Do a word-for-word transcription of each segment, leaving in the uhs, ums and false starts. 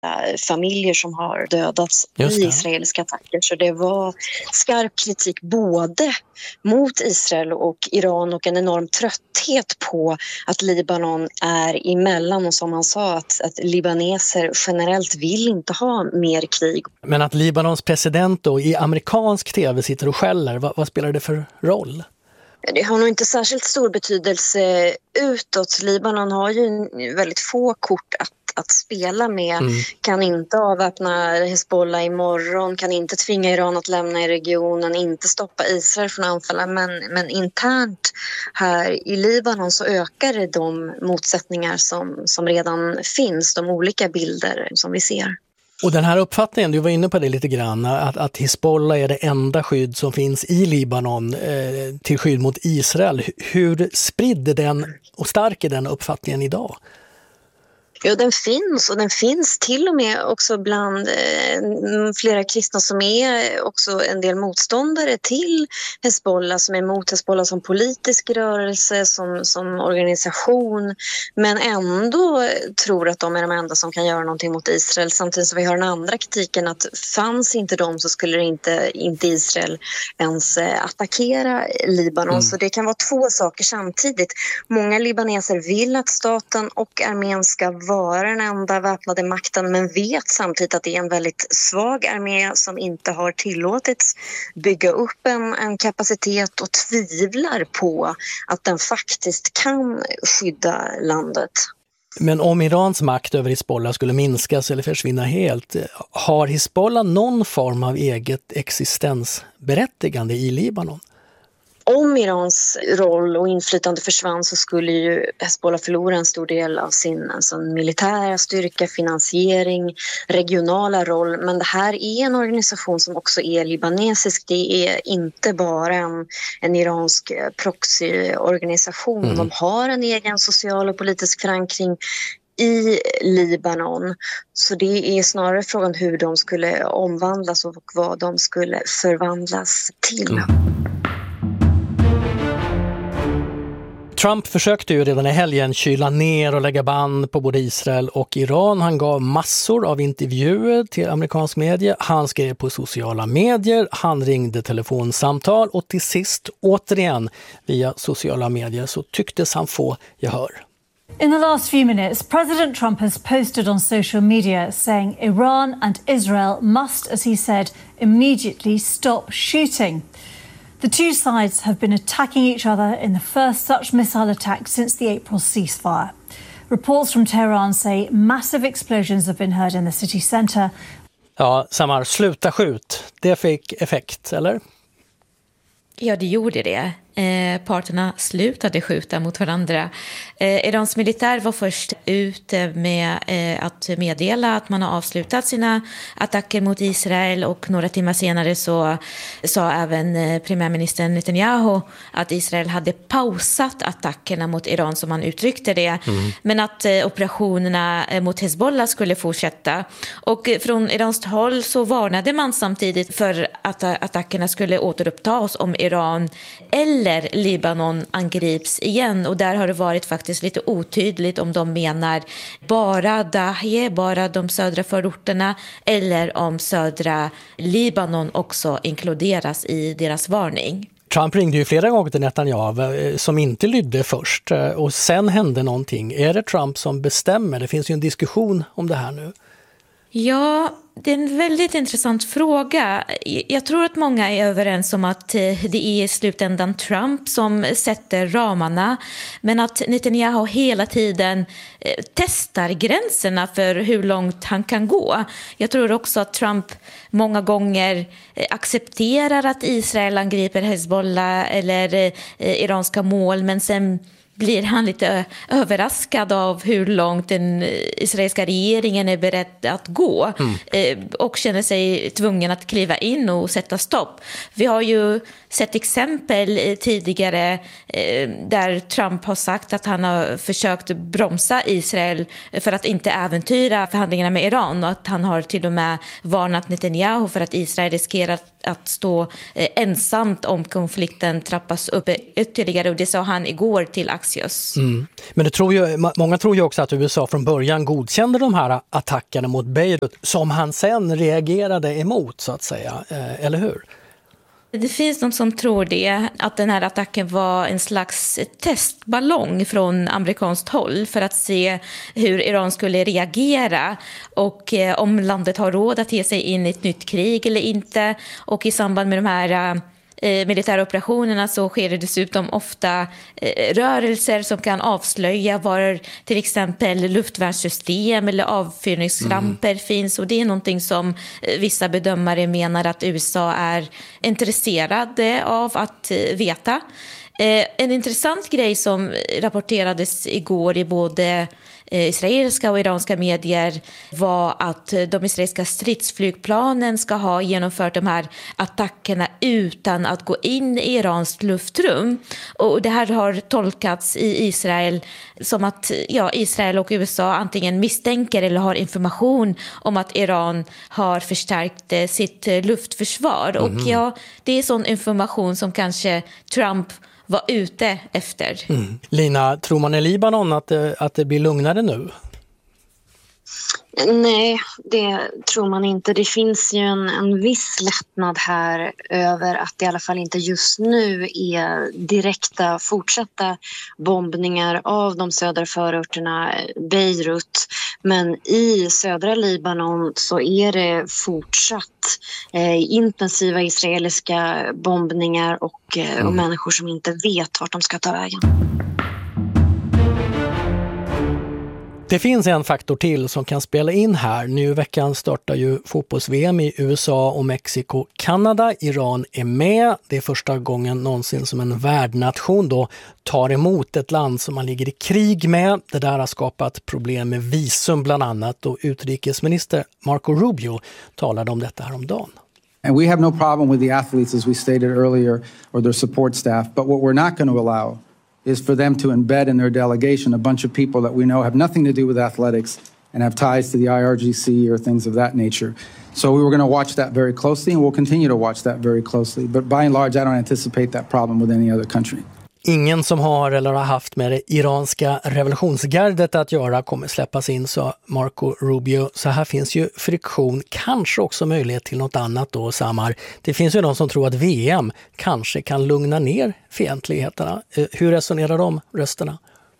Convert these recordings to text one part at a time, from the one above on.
familjer som har dödats i israeliska attacker. Så det var skarp kritik både mot Israel och Iran och en enorm trötthet på att Libanon är emellan, och som han sa att, att libaneser generellt vill inte ha mer krig. Men att Libanons president då i amerikansk tv sitter och skäller, vad, vad spelar det för roll? Det har nog inte särskilt stor betydelse utåt. Libanon har ju väldigt få kort att att spela med, mm. kan inte avväpna Hezbollah imorgon, kan inte tvinga Iran att lämna i regionen, inte stoppa Israel från anfalla, men, men internt här i Libanon så ökar det de motsättningar som, som redan finns, de olika bilder som vi ser. Och den här uppfattningen, du var inne på det lite grann, att, att Hezbollah är det enda skydd som finns i Libanon eh, till skydd mot Israel. Hur spridd den och stark är den uppfattningen idag? Ja, den finns, och den finns till och med också bland eh, flera kristna som är också en del motståndare till Hezbollah, som är emot Hezbollah som politisk rörelse, som, som organisation, men ändå tror att de är de enda som kan göra någonting mot Israel. Samtidigt som vi har den andra kritiken att fanns inte de så skulle inte, inte Israel ens attackera Libanon. Mm. Så det kan vara två saker samtidigt. Många libaneser vill att staten och armén ska vara den enda väpnade makten, men vet samtidigt att det är en väldigt svag armé som inte har tillåtits bygga upp en, en kapacitet och tvivlar på att den faktiskt kan skydda landet. Men om Irans makt över Hezbollah skulle minskas eller försvinna helt, har Hezbollah någon form av eget existensberättigande i Libanon? Om Irans roll och inflytande försvann så skulle ju Hezbollah förlora en stor del av sin alltså, militära styrka, finansiering, regionala roll. Men det här är en organisation som också är libanesisk. Det är inte bara en, en iransk proxyorganisation. Mm. De har en egen social och politisk förankring i Libanon. Så det är snarare frågan hur de skulle omvandlas och vad de skulle förvandlas till. Mm. Trump försökte ju redan i helgen kyla ner och lägga band på både Israel och Iran. Han gav massor av intervjuer till amerikansk media. Han skrev på sociala medier. Han ringde telefonsamtal och till sist återigen via sociala medier så tycktes han få gehör. In the last few minutes, President Trump has posted on social media saying Iran and Israel must, as he said, immediately stop shooting. The two sides have been attacking each other in the first such missile attack since the April ceasefire. Reports from Tehran say massive explosions have been heard in the city centre. Ja, Samar, sluta skjut. Det fick effekt, eller? Ja, det gjorde det. Eh, parterna slutade skjuta mot varandra. Eh, Irans militär var först ute med eh, att meddela att man har avslutat sina attacker mot Israel, och några timmar senare så sa även eh, premiärministern Netanyahu att Israel hade pausat attackerna mot Iran, som man uttryckte det, mm. men att eh, operationerna eh, mot Hezbollah skulle fortsätta. Och eh, från iranskt håll så varnade man samtidigt för att eh, attackerna skulle återupptas om Iran eller eller Libanon angrips igen, och där har det varit faktiskt lite otydligt om de menar bara Dahie, bara de södra förorterna, eller om södra Libanon också inkluderas i deras varning. Trump ringde ju flera gånger till Netanyahu som inte lydde först, och sen hände någonting. Är det Trump som bestämmer? Det finns ju en diskussion om det här nu. Ja, det är en väldigt intressant fråga. Jag tror att många är överens om att det är i slutändan Trump som sätter ramarna, men att Netanyahu hela tiden testar gränserna för hur långt han kan gå. Jag tror också att Trump många gånger accepterar att Israel angriper Hezbollah eller iranska mål, men sen blir han lite överraskad av hur långt den israeliska regeringen är beredd att gå, mm. och känner sig tvungen att kliva in och sätta stopp. Vi har ju sett exempel tidigare där Trump har sagt att han har försökt bromsa Israel för att inte äventyra förhandlingarna med Iran, och att han har till och med varnat Netanyahu för att Israel riskerar att stå ensamt om konflikten trappas upp ytterligare, och det sa han igår till Axios Axios. Mm. Men det tror ju, många tror ju också att U S A från början godkände de här attackerna mot Beirut som han sen reagerade emot, så att säga, eh, eller hur? Det finns de som tror det, att den här attacken var en slags testballong från amerikanskt håll för att se hur Iran skulle reagera och eh, om landet har råd att ge sig in i ett nytt krig eller inte. Och i samband med de här eh, militära operationerna så sker det dessutom ofta eh, rörelser som kan avslöja var till exempel luftvärnssystem eller avfyrningsramper mm. finns, och det är någonting som eh, vissa bedömare menar att U S A är intresserade av att eh, veta. Eh, en intressant grej som rapporterades igår i både israeliska och iranska medier var att de israeliska stridsflygplanen ska ha genomfört de här attackerna utan att gå in i Irans luftrum. Och det här har tolkats i Israel som att ja, Israel och U S A antingen misstänker eller har information om att Iran har förstärkt sitt luftförsvar. Mm. Och ja, det är sån information som kanske Trump var ute efter. Mm. Lina, tror man i Libanon att det, att det blir lugnare nu? Nej, det tror man inte. Det finns ju en, en viss lättnad här över att det i alla fall inte just nu är direkta fortsatta bombningar av de södra förorterna Beirut. Men i södra Libanon så är det fortsatt eh, intensiva israeliska bombningar och, eh, mm. och människor som inte vet vart de ska ta vägen. Det finns en faktor till som kan spela in här. Nu i veckan startar ju fotbolls-V M i U S A och Mexiko, Kanada. Iran är med. Det är första gången någonsin som en värdnation då tar emot ett land som man ligger i krig med. Det där har skapat problem med visum bland annat, och utrikesminister Marco Rubio talade om detta här om dagen. And we have no problem with the athletes, as we stated earlier, or their support staff, but what we're not going to allow is for them to embed in their delegation a bunch of people that we know have nothing to do with athletics and have ties to the I R G C or things of that nature. So we were going to watch that very closely, and we'll continue to watch that very closely. But by and large, I don't anticipate that problem with any other country. Ingen som har eller har haft med det iranska revolutionsgardet att göra kommer släppas in, sa Marco Rubio. Så här finns ju friktion, kanske också möjlighet till något annat då, Samar. Det finns ju de som tror att V M kanske kan lugna ner fientligheterna. Hur resonerar de rösterna?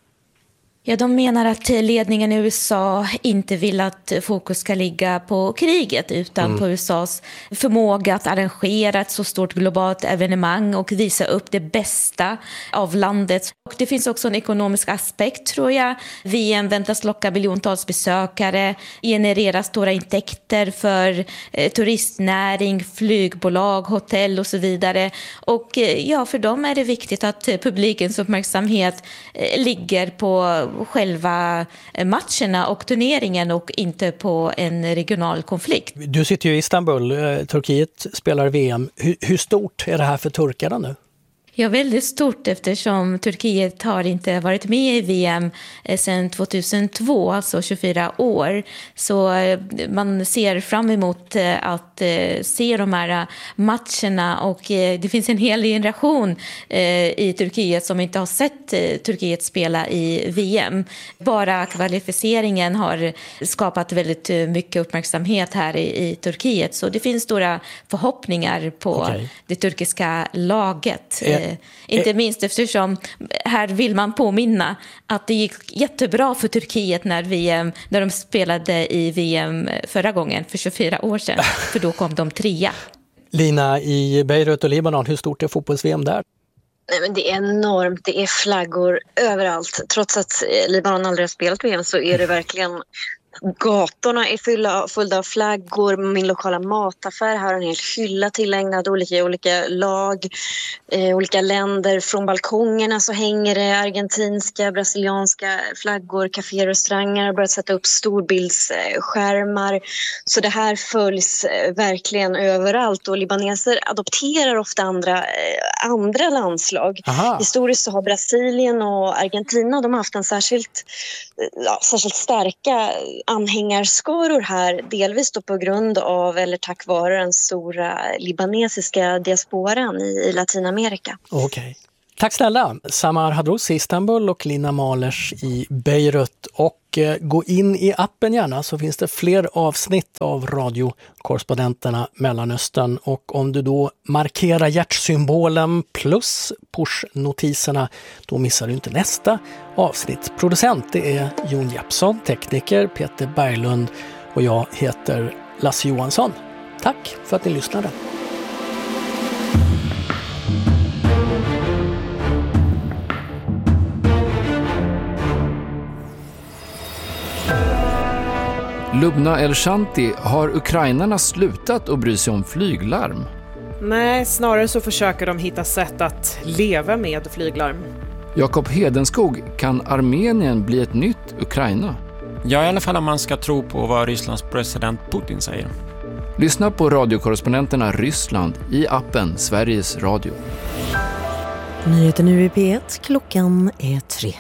Ja, de menar att ledningen i U S A inte vill att fokus ska ligga på kriget utan mm. på U S A:s förmåga att arrangera ett så stort globalt evenemang och visa upp det bästa av landet. Och det finns också en ekonomisk aspekt, tror jag. V M väntas locka miljontals besökare, generera stora intäkter för eh, turistnäring, flygbolag, hotell och så vidare. Och eh, ja, för dem är det viktigt att eh, publikens uppmärksamhet eh, ligger på själva matcherna och turneringen och inte på en regional konflikt. Du sitter ju i Istanbul, Turkiet spelar V M. Hur, hur stort är det här för turkarna nu? Ja, väldigt stort, eftersom Turkiet har inte varit med i V M sedan tjugohundratvå, alltså tjugofyra år. Så man ser fram emot att se de här matcherna, och det finns en hel generation i Turkiet som inte har sett Turkiet spela i V M. Bara kvalificeringen har skapat väldigt mycket uppmärksamhet här i, i Turkiet, så det finns stora förhoppningar på okay. det turkiska laget. Eh, inte minst eftersom här vill man påminna att det gick jättebra för Turkiet när, V M, när de spelade i V M förra gången för tjugofyra år sedan, för då kom de trea. Lina, i Beirut och Libanon, hur stort är fotbolls-V M där? Nej, men det är enormt, det är flaggor överallt. Trots att Libanon aldrig har spelat V M så är det verkligen... Gatorna är fyllda, fulla av flaggor. Min lokala mataffär har en hel hylla tillägnad olika, olika lag, eh, olika länder. Från balkongerna så hänger det argentinska, brasilianska flaggor. Café och restauranger har börjat sätta upp storbildsskärmar. Så det här följs eh, verkligen överallt. Och libaneser adopterar ofta andra, eh, andra landslag. Aha. Historiskt så har Brasilien och Argentina, de har haft en särskilt, ja, särskilt starka anhängarskaror här, delvis då på grund av eller tack vare den stora libanesiska diasporan i, i Latinamerika. Okej. Okay. Tack snälla, Samar Hadrouz i Istanbul och Lina Mahlers i Beirut. Och eh, gå in i appen gärna, så finns det fler avsnitt av radiokorrespondenterna Mellanöstern. Och om du då markerar hjärtsymbolen plus push-notiserna, då missar du inte nästa avsnitt. Producent det är Jon Jeppsson, tekniker Peter Berglund och jag heter Lasse Johansson. Tack för att ni lyssnade. Lubna El-Shanti, har ukrainarna slutat att bry sig om flyglarm? Nej, snarare så försöker de hitta sätt att leva med flyglarm. Jakob Hedenskog, kan Armenien bli ett nytt Ukraina? Ja, i alla fall om man ska tro på vad Rysslands president Putin säger. Lyssna på radiokorrespondenterna Ryssland i appen Sveriges Radio. Nyheter nu i P ett, klockan är tre.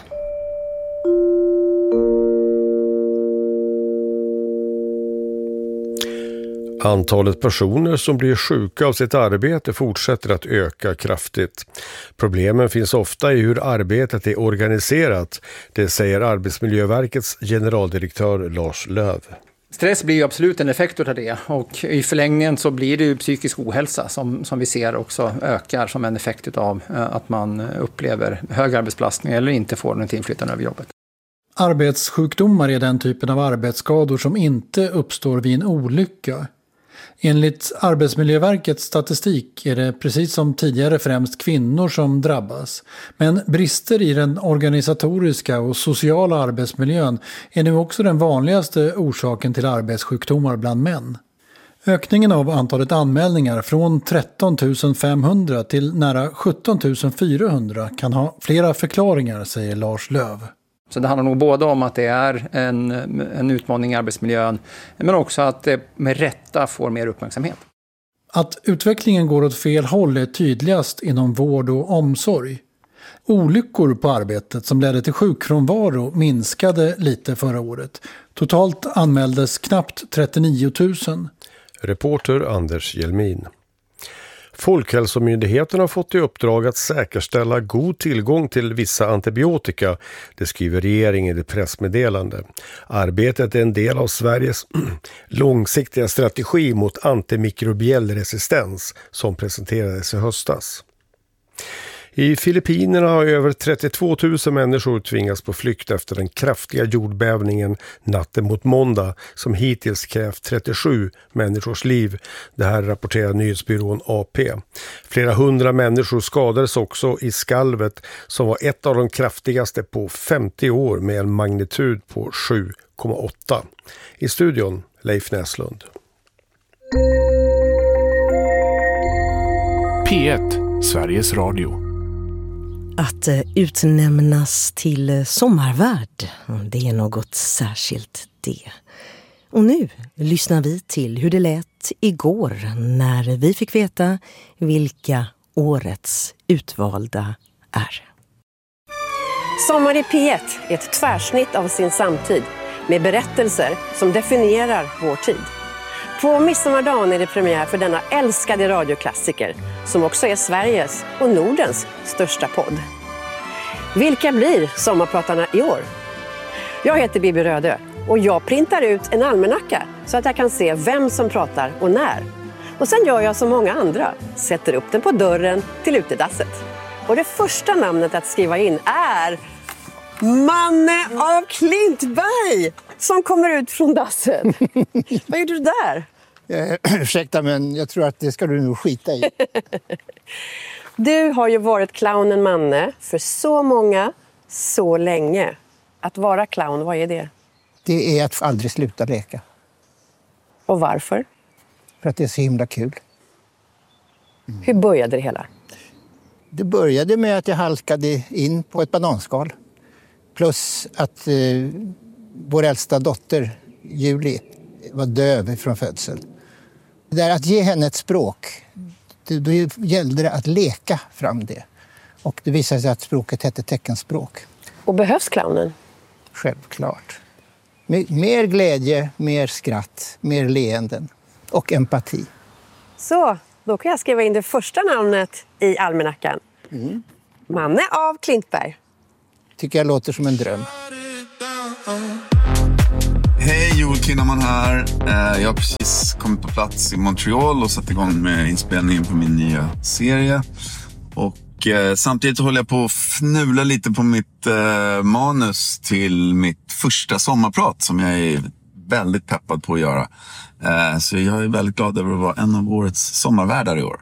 Antalet personer som blir sjuka av sitt arbete fortsätter att öka kraftigt. Problemen finns ofta i hur arbetet är organiserat, det säger Arbetsmiljöverkets generaldirektör Lars Löv. Stress blir ju absolut en effekt av det, och i förlängningen så blir det ju psykisk ohälsa som, som vi ser också ökar som en effekt av att man upplever hög arbetsbelastning eller inte får något inflytande över jobbet. Arbetssjukdomar är den typen av arbetsskador som inte uppstår vid en olycka. Enligt Arbetsmiljöverkets statistik är det precis som tidigare främst kvinnor som drabbas. Men brister i den organisatoriska och sociala arbetsmiljön är nu också den vanligaste orsaken till arbetssjukdomar bland män. Ökningen av antalet anmälningar från tretton tusen femhundra till nära sjutton tusen fyrahundra kan ha flera förklaringar, säger Lars Löv. Så det handlar nog både om att det är en, en utmaning i arbetsmiljön, men också att det med rätta får mer uppmärksamhet. Att utvecklingen går åt fel håll är tydligast inom vård och omsorg. Olyckor på arbetet som ledde till sjukfrånvaro minskade lite förra året. Totalt anmäldes knappt trettionio tusen. Reporter Anders Hjelmin. Folkhälsomyndigheten har fått i uppdrag att säkerställa god tillgång till vissa antibiotika, det skriver regeringen i pressmeddelande. Arbetet är en del av Sveriges långsiktiga strategi mot antimikrobiell resistens som presenterades i höstas. I Filippinerna har över trettiotvå tusen människor tvingats på flykt efter den kraftiga jordbävningen natten mot måndag som hittills krävt trettiosju människors liv. Det här rapporterar nyhetsbyrån A P. Flera hundra människor skadades också i skalvet som var ett av de kraftigaste på femtio år med en magnitud på sju komma åtta. I studion Leif Näslund. P ett, Sveriges Radio. Att utnämnas till sommarvärd, det är något särskilt det. Och nu lyssnar vi till hur det lät igår när vi fick veta vilka årets utvalda är. Sommar i P ett är ett tvärsnitt av sin samtid med berättelser som definierar vår tid. På midsommardagen är det premiär för denna älskade radioklassiker som också är Sveriges och Nordens största podd. Vilka blir sommarpratarna i år? Jag heter Bibi Rödö och jag printar ut en almanacka så att jag kan se vem som pratar och när. Och sen gör jag som många andra, sätter upp den på dörren till utedasset. Och det första namnet att skriva in är Manne av Klintberg som kommer ut från dasset. Vad är du där? Eh, ursäkta, men jag tror att det ska du nog skita i. Du har ju varit clownen Manne för så många, så länge. Att vara clown, vad är det? Det är att aldrig sluta leka. Och varför? För att det är så himla kul. Mm. Hur började det hela? Det började med att jag halkade in på ett bananskal. Plus att eh, vår äldsta dotter, Julie, var döv från födseln. Det där att ge henne ett språk, det, då gällde det att leka fram det. Och det visade sig att språket hette teckenspråk. Och behövs clownen? Självklart. Mer glädje, mer skratt, mer leenden och empati. Så, då kan jag skriva in det första namnet i almanackan. Mm. Manne av Klintberg. Tycker jag låter som en dröm. Hej, Joel Kinnaman här. Jag har precis kommit på plats i Montreal och satt igång med inspelningen på min nya serie. Och eh, samtidigt håller jag på att fnula lite på mitt eh, manus till mitt första sommarprat som jag är väldigt peppad på att göra. Eh, så jag är väldigt glad över att vara en av årets sommarvärdar i år.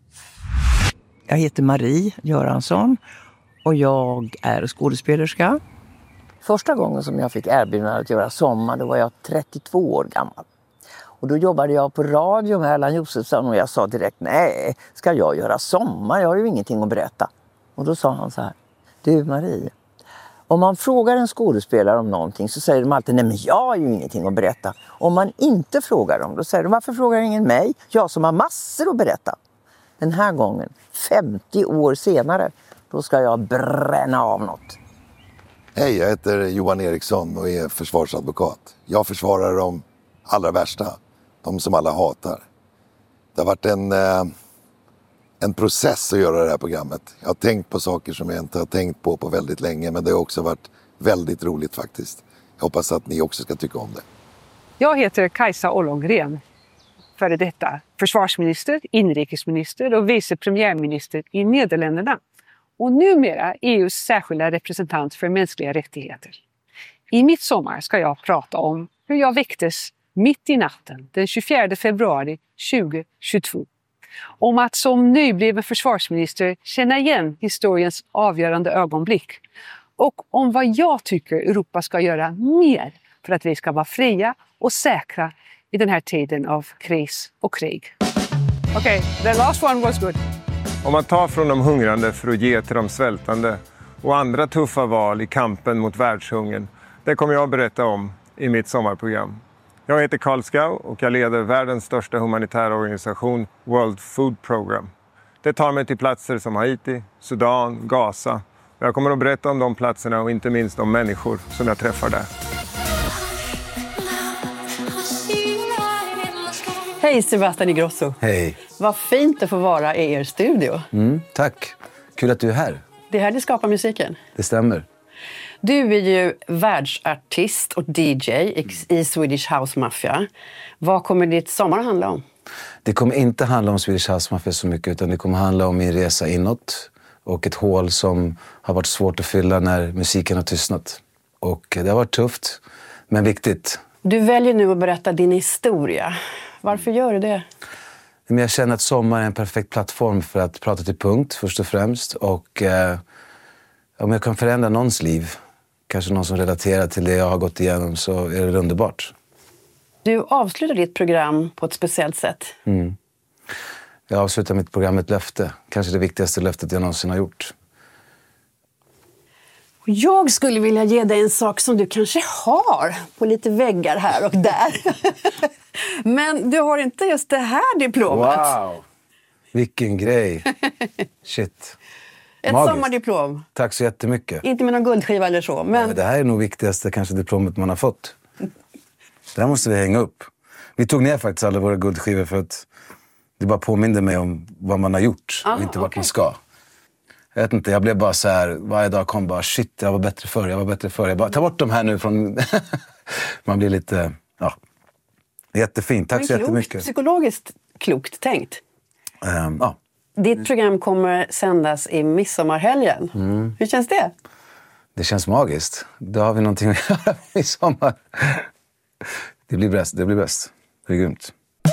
Jag heter Marie Göransson och jag är skådespelerska. Första gången som jag fick erbjudande att göra sommar, då var jag trettiotvå år gammal. Och då jobbade jag på radio med Erland Josefsson och jag sa direkt, nej, ska jag göra sommar? Jag har ju ingenting att berätta. Och då sa han så här, du Marie, om man frågar en skådespelare om någonting så säger de alltid, nej men jag har ju ingenting att berätta. Om man inte frågar dem, då säger de, varför frågar ingen mig? Jag som har massor att berätta. Den här gången, femtio år senare, då ska jag bränna av något. Hej, jag heter Johan Eriksson och är försvarsadvokat. Jag försvarar de allra värsta, de som alla hatar. Det har varit en, eh, en process att göra det här programmet. Jag har tänkt på saker som jag inte har tänkt på på väldigt länge, men det har också varit väldigt roligt faktiskt. Jag hoppas att ni också ska tycka om det. Jag heter Kajsa Ollongren, före detta försvarsminister, inrikesminister och vice premiärminister i Nederländerna. Och numera E U:s särskilda representant för mänskliga rättigheter. I mitt sommar ska jag prata om hur jag väcktes mitt i natten den tjugofjärde februari tjugohundratjugotvå. Om att som nybliven försvarsminister känna igen historiens avgörande ögonblick. Och om vad jag tycker Europa ska göra mer för att vi ska vara fria och säkra i den här tiden av kris och krig. Okej, okay, the last one was good. Om man tar från de hungrande för att ge till de svältande och andra tuffa val i kampen mot världshungern, det kommer jag att berätta om i mitt sommarprogram. Jag heter Karl Skau och jag leder världens största humanitära organisation World Food Program. Det tar mig till platser som Haiti, Sudan, Gaza. Jag kommer att berätta om de platserna och inte minst om människor som jag träffar där. Hej Sebastian Ingrosso. Hej. Vad fint att få vara i er studio. Mm, tack. Kul att du är här. Det är här det skapar musiken. Det stämmer. Du är ju världsartist och D J i Swedish House Mafia. Vad kommer ditt sommar att handla om? Det kommer inte handla om Swedish House Mafia så mycket, utan det kommer handla om min resa inåt och ett hål som har varit svårt att fylla när musiken har tystnat. Och det har varit tufft, men viktigt. Du väljer nu att berätta din historia. Varför gör du det? Men jag känner att sommar är en perfekt plattform för att prata till punkt först och främst. Och eh, om jag kan förändra någons liv, kanske någon som relaterar till det jag har gått igenom, så är det underbart. Du avslutar ditt program på ett speciellt sätt. Mm. Jag avslutar mitt program med ett löfte. Kanske det viktigaste löftet jag någonsin har gjort. Jag skulle vilja ge dig en sak som du kanske har på lite väggar här och där. Men du har inte just det här diplomet. Wow! Vilken grej. Shit. Ett Magiskt. sommardiplom. Tack så jättemycket. Inte med någon guldskiva eller så. Men... Ja, det här är nog viktigaste kanske diplomet man har fått. Det här måste vi hänga upp. Vi tog ner faktiskt alla våra guldskivor för att det bara påminner mig om vad man har gjort ah, och inte vart okay. man ska. Jag vet inte, jag blev bara så här, varje dag kom bara, shit, jag var bättre förr, jag var bättre förr. Jag bara, ta bort de här nu från... Man blir lite, ja, jättefint. Tack så klokt, jättemycket. Psykologiskt klokt tänkt. Um, ja. Ditt program kommer sändas i midsommarhelgen. Mm. Hur känns det? Det känns magiskt. Då har vi någonting att göra i sommar. Det blir bäst, det blir bäst. Det är grymt.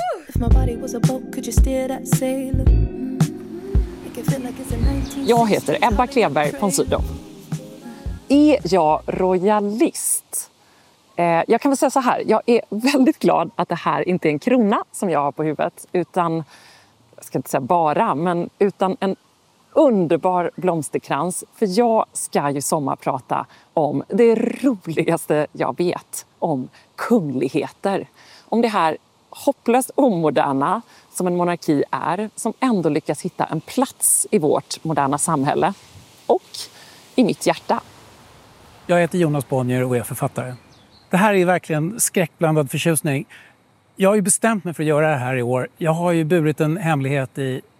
Jag heter Ebba Kleberg från Sydow. Är jag royalist? Eh, jag kan väl säga så här, jag är väldigt glad att det här inte är en krona som jag har på huvudet, utan, jag ska inte säga bara, men utan en underbar blomsterkrans. För jag ska ju sommarprata om det roligaste jag vet, om kungligheter. Om det här hopplöst omoderna som en monarki är, som ändå lyckas hitta en plats i vårt moderna samhälle och i mitt hjärta. Jag heter Jonas Bonnier och är författare. Det här är verkligen skräckblandad förtjusning. Jag har ju bestämt mig för att göra det här i år. Jag har ju burit en hemlighet i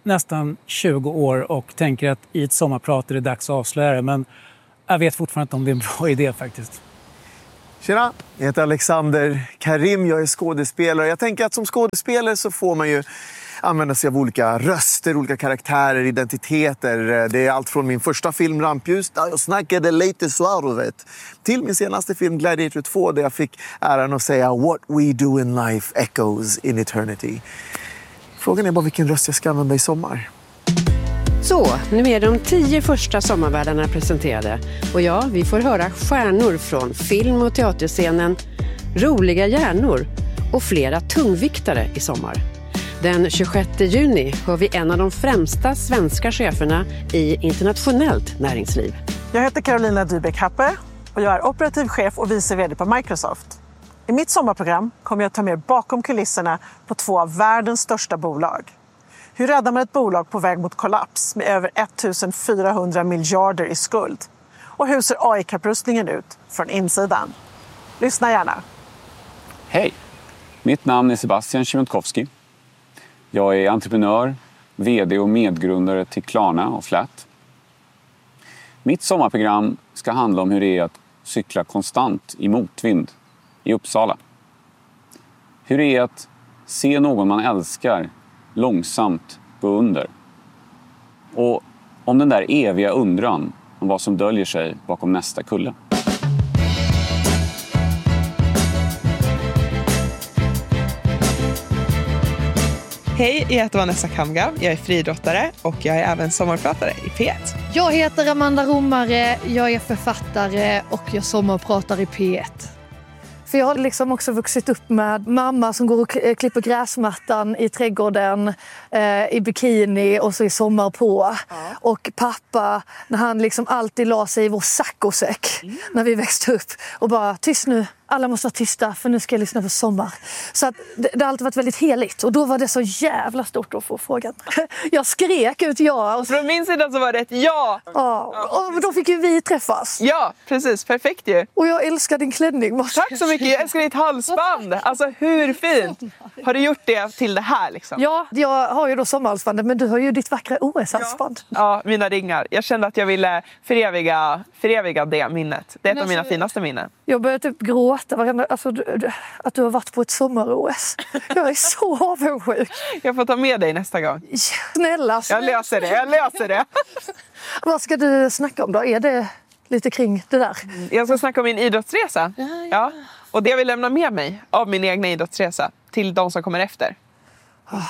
nästan tjugo år och tänker att i ett sommarprat är det dags att avslöja det. Men jag vet fortfarande inte om det är en bra idé faktiskt. Tjena, jag heter Alexander Karim, jag är skådespelare. Jag tänker att som skådespelare så får man ju använda sig av olika röster, olika karaktärer, identiteter. Det är allt från min första film Rampljus, där jag snackade lite svarvet, till min senaste film Gladiator två, där jag fick äran att säga What we do in life echoes in eternity. Frågan är bara vilken röst jag ska använda i sommar. Så, nu är de tio första sommarvärdarna presenterade. Och ja, vi får höra stjärnor från film- och teaterscenen, roliga hjärnor och flera tungviktare i sommar. Den tjugosjätte juni hör vi en av de främsta svenska cheferna i internationellt näringsliv. Jag heter Carolina Dybeck-Happe och jag är operativ chef och vice vd på Microsoft. I mitt sommarprogram kommer jag ta med bakom kulisserna på två av världens största bolag. Hur räddar man ett bolag på väg mot kollaps med över ettusendfyrahundra miljarder i skuld? Och hur ser A I-kapprustningen ut från insidan? Lyssna gärna. Hej, mitt namn är Sebastian Siemiatkowski. Jag är entreprenör, vd och medgrundare till Klarna och Flat. Mitt sommarprogram ska handla om hur det är att cykla konstant i motvind i Uppsala. Hur det är att se någon man älskar långsamt gå under. Och om den där eviga undran om vad som döljer sig bakom nästa kulle. Hej, jag heter Vanessa Kamga. Jag är friidrottare och jag är även sommarpratare i P ett. Jag heter Amanda Romare, jag är författare och jag sommarpratar i P ett. För jag har liksom också vuxit upp med mamma som går och klipper gräsmattan i trädgården eh, i bikini och så i sommar på. Ja. Och pappa, när han liksom alltid la sig i vår saccosäck mm. när vi växte upp och bara, tyst nu, alla måste vara tysta för nu ska jag lyssna på sommar. Så att det, det har alltid varit väldigt heligt och då var det så jävla stort att få frågan. Jag skrek ut ja. Och så... Från min sida så var det ett ja. Ja, och då fick ju vi träffas. Ja, precis, perfekt ju. Och jag älskar din klänning. Tack så mycket, jag älskar ditt halsband. Alltså hur fint. Har du gjort det till det här liksom? Ja, jag har ju då sommarhalsbandet men du har ju ditt vackra O S-halsband. Ja. ja, mina ringar. Jag kände att jag ville föreviga, föreviga det minnet. Det är ett av mina finaste minnen. Jag började typ gråta varenda, alltså, att du har varit på ett sommar-O S. Jag är så avundsjuk. Jag får ta med dig nästa gång. Ja, snälla, snälla. Jag löser det, jag löser det. Vad ska du snacka om då? Är det lite kring det där? Jag ska snacka om min idrottsresa. Ja, ja. Ja. Och det jag vill lämna med mig av min egna idrottsresa till de som kommer efter. Oh.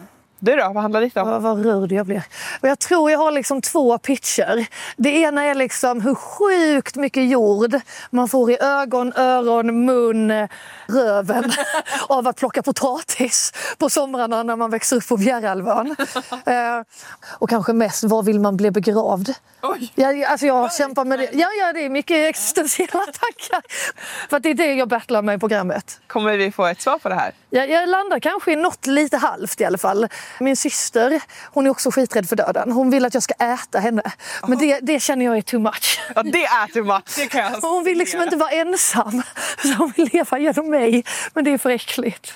Du då, vad handlar ditt om? Ja, vad rörd jag blir. Och jag tror jag har liksom två pitcher. Det ena är liksom hur sjukt mycket jord man får i ögon, öron, mun, röven av att plocka potatis på somrarna när man växer upp på Bjärälvön. eh, och kanske mest, var vill man bli begravd? Oj. Jag, alltså jag Oj. kämpar med det. Ja, ja, det är mycket existentiella tankar. För att det är det jag battlar med i programmet. Kommer vi få ett svar på det här? Jag, jag landar kanske i något lite halvt i alla fall. Min syster, hon är också skiträdd för döden. Hon vill att jag ska äta henne. Men det, det känner jag är too much. Ja, det är too much. Det kan jag hon vill liksom inte vara ensam. Så hon vill leva genom mig. Men det är för äckligt.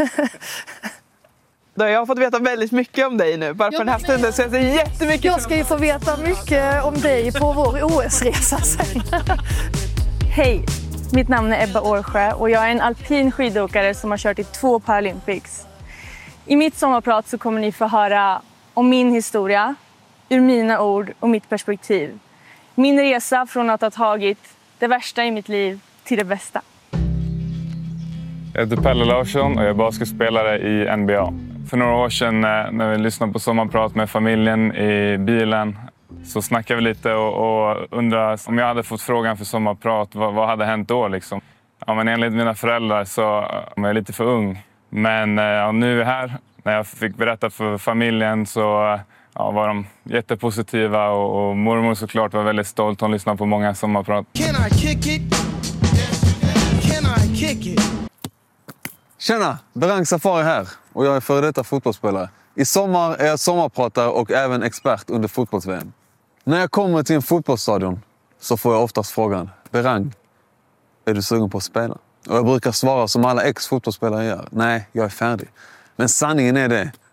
Jag har fått veta väldigt mycket om dig nu. Bara på den här stunden så jag ser jättemycket. Jag ska ju få veta mycket om dig på vår O S-resa sen. Hej, mitt namn är Ebba Årsjö och jag är en alpin skidåkare som har kört i två Paralympics. I mitt sommarprat så kommer ni få höra om min historia, ur mina ord och mitt perspektiv. Min resa från att ha tagit det värsta i mitt liv till det bästa. Jag heter Pelle Larsson och jag är basketspelare i N B A. För några år sedan när vi lyssnade på sommarprat med familjen i bilen så snackade vi lite och, och undrade om jag hade fått frågan för sommarprat, vad, vad hade hänt då liksom? Ja, men enligt mina föräldrar så jag är lite för ung. Men ja, nu är vi här. När jag fick berätta för familjen så ja, var de jättepositiva och, och mormor såklart var väldigt stolt. Hon lyssnade på många sommarprat. Can I kick it? Can I kick it? Tjena, Berang Safari här och jag är före detta fotbollsspelare. I sommar är jag sommarpratare och även expert under fotbolls-V M. När jag kommer till en fotbollsstadion så får jag oftast frågan: Berang, är du sugen på att spela? Och jag brukar svara som alla ex-fotbollsspelare gör: nej, jag är färdig. Men sanningen är det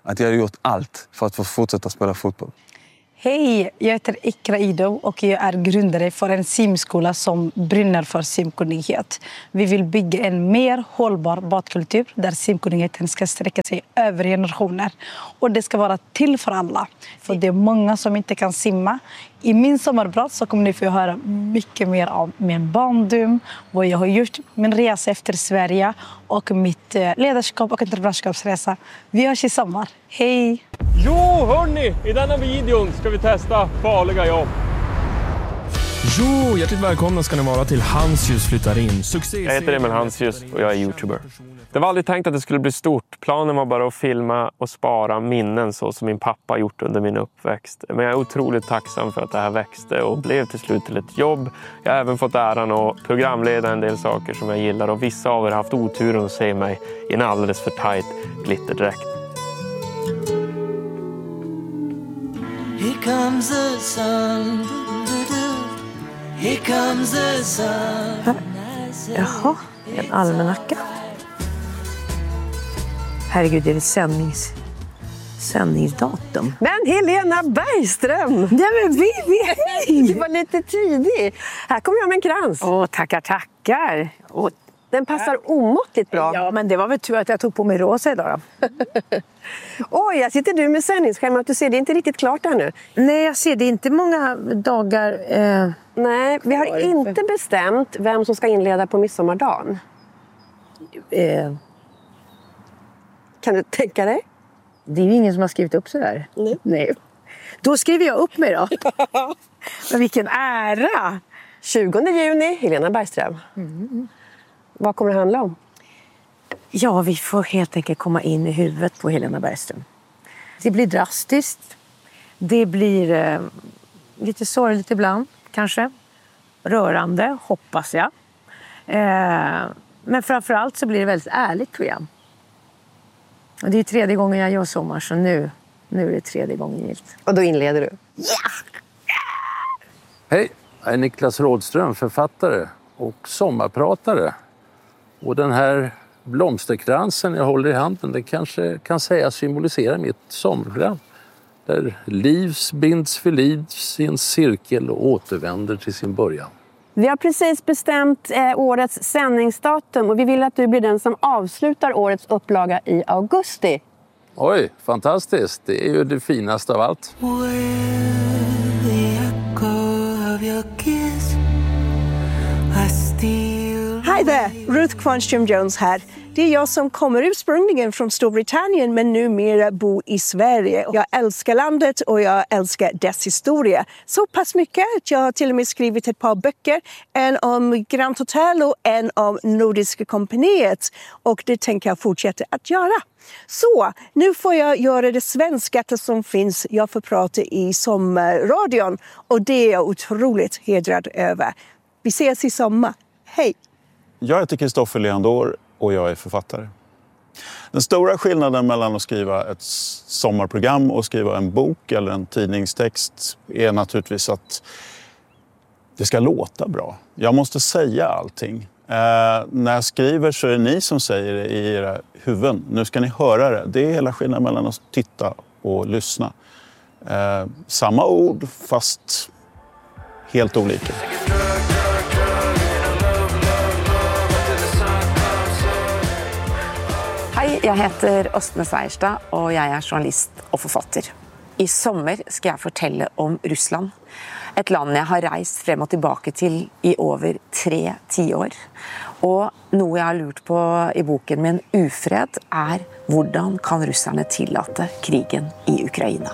att jag hade gjort allt för att få fortsätta spela fotboll. Hej, jag heter Ikra Ido och jag är grundare för en simskola som brinner för simkunnighet. Vi vill bygga en mer hållbar badkultur där simkunnigheten ska sträcka sig över generationer. Och det ska vara till för alla, för det är många som inte kan simma. I min sommarprat så kommer ni få höra mycket mer om min barndom, vad jag har gjort, min resa efter Sverige och mitt ledarskap och entreprenörskapsresa. Vi hörs i sommar. Hej! Jo, hörni! I denna videon ska vi testa farliga jobb. Jo, hjärtligt välkomna ska ni vara till Hansljus flyttar in. Succé. Jag heter Emil Hansljus och jag är YouTuber. Det var aldrig tänkt att det skulle bli stort. Planen var bara att filma och spara minnen så som min pappa gjort under min uppväxt. Men jag är otroligt tacksam för att det här växte och blev till slut till ett jobb. Jag har även fått äran att programleda en del saker som jag gillar och vissa av er har haft oturen att se mig i en alldeles för tajt glitterdräkt. Here comes the sun. Here comes the sun. Jaha, en almanacka. Herregud, är det sändnings... sändningsdatum? Men Helena Bergström! Ja, men vi, vi, hej! Du var lite tidig. Här kommer jag med en krans. Åh, tackar, tackar. Åh, den passar omåttligt bra. Ja, men det var väl tur att jag tog på mig rosa idag. Oj, jag sitter du med sändningsschema. Du ser det inte riktigt klart där nu. Nej, jag ser det inte många dagar. Eh... Nej, vi har inte bestämt vem som ska inleda på midsommardagen. Eh... Kan du tänka dig? Det är ju ingen som har skrivit upp så där. Nej. Nej. Då skriver jag upp mig då. Men vilken ära! tjugonde juni, Helena Bergström. Mm. Vad kommer det handla om? Ja, vi får helt enkelt komma in i huvudet på Helena Bergström. Det blir drastiskt. Det blir eh, lite sorgligt ibland, kanske. Rörande, hoppas jag. Eh, men framförallt så blir det väldigt ärligt program. Och det är tredje gången jag gör sommar, så nu, nu är det tredje gången gilt. Och då inleder du? Ja! Hej, jag är Niklas Rådström, författare och sommarpratare. Och den här blomsterkransen jag håller i handen, det kanske kan säga symboliserar mitt sommarprogram. Där livs binds för livs i en cirkel och återvänder till sin början. Vi har precis bestämt eh, årets sändningsdatum och vi vill att du blir den som avslutar årets upplaga i augusti. Oj, fantastiskt. Det är ju det finaste av allt. Hi there, Ruth Kvarnström-Jones här. Det är jag som kommer ursprungligen från Storbritannien men numera bor i Sverige. Jag älskar landet och jag älskar dess historia. Så pass mycket att jag har till och med skrivit ett par böcker. En om Grand Hotel och en om Nordiska kompaniet. Och det tänker jag fortsätta att göra. Så, nu får jag göra det svenskaste som finns. Jag får prata i sommarradion och det är jag otroligt hedrad över. Vi ses i sommar. Hej! Jag heter Kristoffer Leandor och jag är författare. Den stora skillnaden mellan att skriva ett sommarprogram och skriva en bok eller en tidningstext är naturligtvis att det ska låta bra. Jag måste säga allting. Eh, när jag skriver så är det ni som säger det i era huvuden. Nu ska ni höra det. Det är hela skillnaden mellan att titta och lyssna. Eh, samma ord fast helt olika. Hej, jag heter Åsne Seierstad och jag är journalist och författare. I sommar ska jag fortälla om Ryssland. Ett land jag har rest fram och tillbaka till i över tre tioår. Och något jag har lurt på i boken med en ufred är hur kan ryssarna tillåta krigen i Ukraina?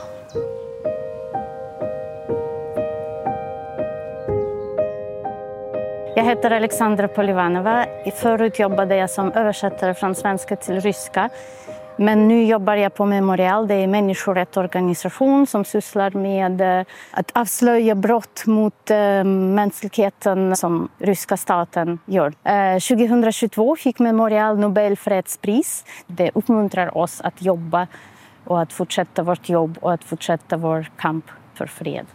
Jag heter Alexandra Polivanova. Förut jobbade jag som översättare från svenska till ryska. Men nu jobbar jag på Memorial. Det är en människorättsorganisation som sysslar med att avslöja brott mot mänskligheten som ryska staten gör. tjugohundratjugotvå fick Memorial Nobel fredspris. Det uppmuntrar oss att jobba och att fortsätta vårt jobb och att fortsätta vår kamp för fred.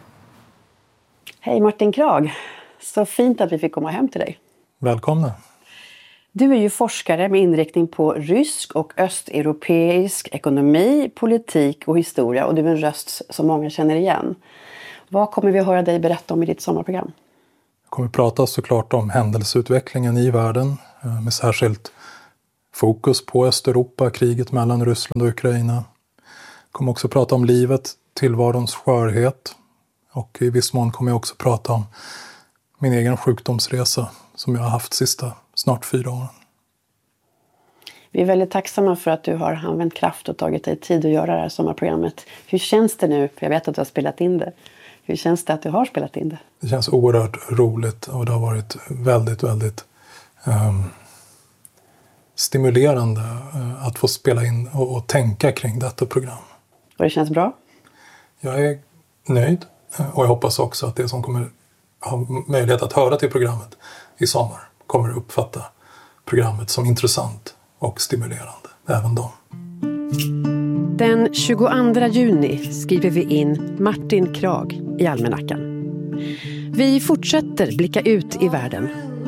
Hej Martin Krag. Så fint att vi fick komma hem till dig. Välkomna. Du är ju forskare med inriktning på rysk och östeuropeisk ekonomi, politik och historia. Och du är en röst som många känner igen. Vad kommer vi att höra dig berätta om i ditt sommarprogram? Jag kommer att prata såklart om händelseutvecklingen i världen. Med särskilt fokus på Östeuropa, kriget mellan Ryssland och Ukraina. Jag kommer också att prata om livet, tillvarons skörhet. Och i viss mån kommer jag också att prata om min egen sjukdomsresa som jag har haft sista snart fyra åren. Vi är väldigt tacksamma för att du har använt kraft och tagit dig tid att göra det här sommarprogrammet. Hur känns det nu? För jag vet att du har spelat in det. Hur känns det att du har spelat in det? Det känns oerhört roligt och det har varit väldigt, väldigt um, stimulerande uh, att få spela in och, och tänka kring detta program. Och det känns bra? Jag är nöjd och jag hoppas också att det som kommer ha möjlighet att höra till programmet i sommar kommer uppfatta programmet som intressant och stimulerande, även de. Den tjugoandra juni skriver vi in Martin Krag i almanackan. Vi fortsätter blicka ut i världen.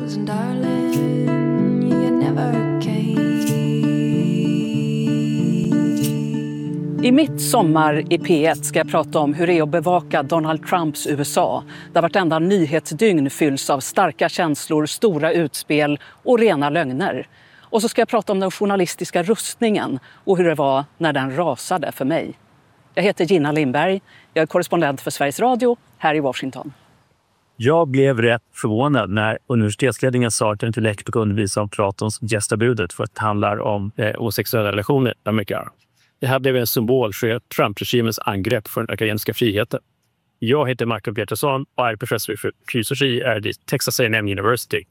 I mitt sommar i P ett ska jag prata om hur det är att bevaka Donald Trumps U S A. Där vartenda nyhetsdygn fylls av starka känslor, stora utspel och rena lögner. Och så ska jag prata om den journalistiska rustningen och hur det var när den rasade för mig. Jag heter Gina Lindberg, jag är korrespondent för Sveriges Radio här i Washington. Jag blev rätt förvånad när universitetsledningen sa att jag inte längre fick undervisa om Platons gästabudet för att det handlar om eh, homosexuella relationer med amerikaner. Det här blev en symbol för Trump-regimens angrepp för den akademiska friheten. Jag heter Michael Petersson och är professor för fysiologi vid Texas A and M University.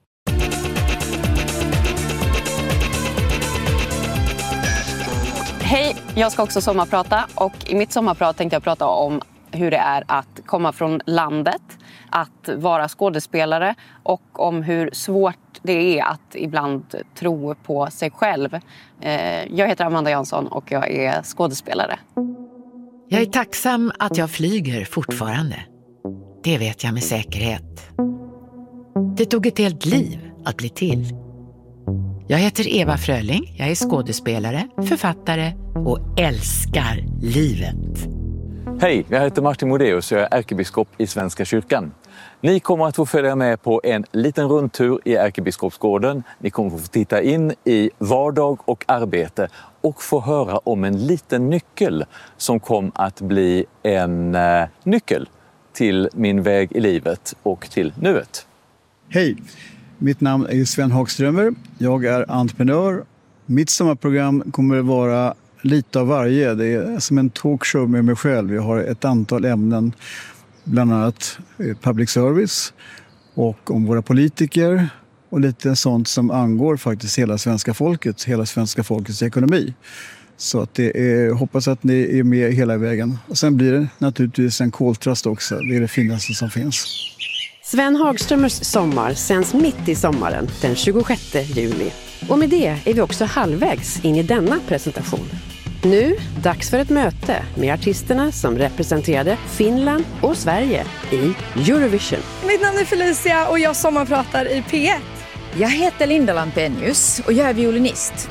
Hej, jag ska också sommarprata och i mitt sommarprat tänkte jag prata om hur det är att komma från landet, att vara skådespelare och om hur svårt det är att ibland tro på sig själv. Jag heter Amanda Jansson och jag är skådespelare. Jag är tacksam att jag flyger fortfarande. Det vet jag med säkerhet. Det tog ett helt liv att bli till. Jag heter Eva Fröling, jag är skådespelare, författare och älskar livet. Hej, jag heter Martin Modéus och jag är ärkebiskop i Svenska kyrkan. Ni kommer att få följa med på en liten rundtur i Ärkebiskopsgården. Ni kommer att få titta in i vardag och arbete och få höra om en liten nyckel som kom att bli en eh, nyckel till min väg i livet och till nuet. Hej, mitt namn är Sven Hagströmer. Jag är entreprenör. Mitt sommarprogram kommer att vara lite av varje. Det är som en talkshow med mig själv. Jag har ett antal ämnen, bland annat public service och om våra politiker och lite sånt som angår faktiskt hela svenska folket, hela svenska folkets ekonomi. Så att det är, hoppas att ni är med hela vägen. Och sen blir det naturligtvis en koltrast också. Det är det finaste som finns. Sven Hagströmers sommar sänds mitt i sommaren den tjugosjätte juli. Och med det är vi också halvvägs in i denna presentation. Nu, dags för ett möte med artisterna som representerade Finland och Sverige i Eurovision. Mitt namn är Felicia och jag sommarpratar i P ett. Jag heter Linda Lampenius och jag är violinist.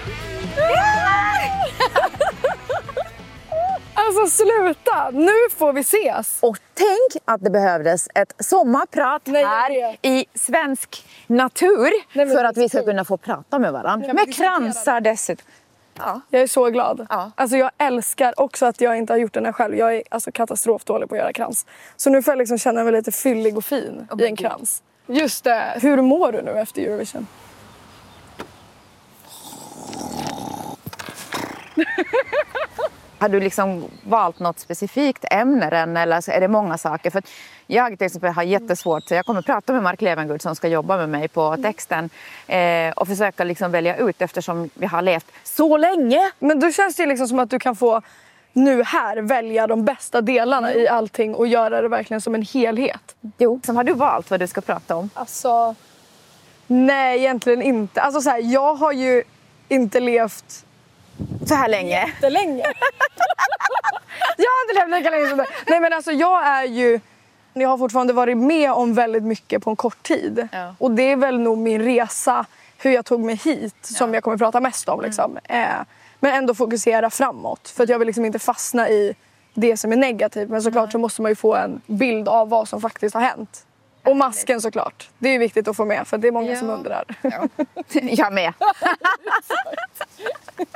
Alltså sluta, nu får vi ses. Och tänk att det behövdes ett sommarprat Nej, här i svensk natur. Nej, för att vi ska kunna få prata med varandra. Med kransar dessutom. Ja, jag är så glad. Ja. Alltså jag älskar också att jag inte har gjort den här själv. Jag är alltså katastrofdålig på att göra krans. Så nu får jag liksom känna mig lite fyllig och fin oh, i en krans. Just det. Hur mår du nu efter Eurovision? Har du liksom valt något specifikt ämne eller är det många saker? För jag till exempel har jättesvårt, så jag kommer prata med Mark Levengood som ska jobba med mig på texten eh, och försöka liksom välja ut eftersom vi har levt så länge. Men då känns det liksom som att du kan få nu här välja de bästa delarna mm. i allting och göra det verkligen som en helhet. Jo, som har du valt vad du ska prata om? Alltså, nej egentligen inte. Alltså så här, jag har ju inte levt så här länge. Jättelänge. Jag har inte levt lika länge som det. Nej men alltså jag är ju, jag har fortfarande varit med om väldigt mycket på en kort tid. Ja. Och det är väl nog min resa hur jag tog mig hit som jag kommer prata mest om. Liksom. Eh, men ändå fokusera framåt. För att jag vill liksom inte fastna i det som är negativt. Men såklart så måste man ju få en bild av vad som faktiskt har hänt. Och masken såklart. Det är viktigt att få med för det är många ja. som undrar. Ja. Jag med.